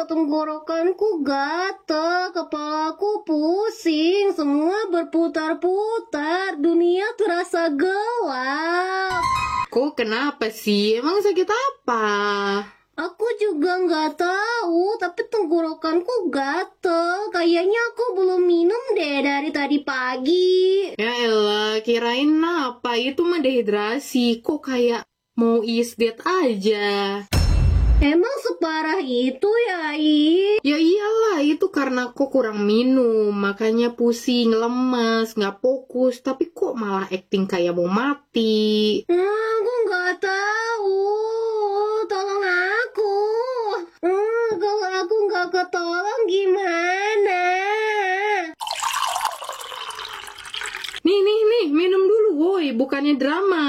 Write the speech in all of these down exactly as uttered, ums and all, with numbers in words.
tenggorokanku gatal, kepalaku pusing, semua berputar-putar, dunia terasa gelap. Kok kenapa sih? Emang sakit apa? Aku juga nggak tahu, tapi tenggorokanku gatel. Kayaknya aku belum minum deh dari tadi pagi. Ya elah, kirain apa? Itu mah dehidrasi. Kok kayak mau isdet aja? Emang separah itu ya, I? Ya iyalah, itu karena kok kurang minum. Makanya pusing, lemas, nggak fokus. Tapi kok malah acting kayak mau mati? Nah, aku nggak tahu. Tolong aku. Hmm, kalau aku nggak ketolong gimana? Nih, nih, nih, minum dulu, woi. Bukannya drama.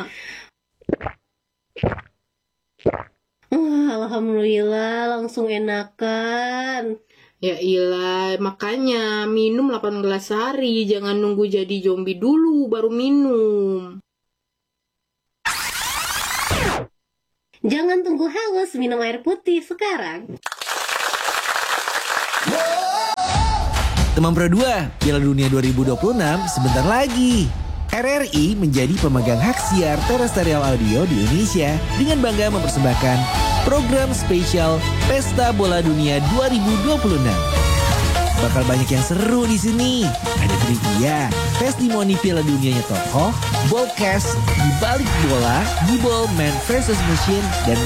Uh, Alhamdulillah, langsung enakan. Ya ilah, makanya minum delapan gelas sehari. Jangan nunggu jadi zombie dulu, baru minum. Jangan tunggu haus, minum air putih sekarang. Teman Pro dua, Piala Dunia dua ribu dua puluh enam sebentar lagi. R R I menjadi pemegang hak siar terestrial audio di Indonesia dengan bangga mempersembahkan program spesial Pesta Bola Dunia dua ribu dua puluh enam. Bakal banyak yang seru di sini. Ada trivia, testimoni Piala Dunianya tokoh, ballcast, di balik bola, di ball man versus machine, dan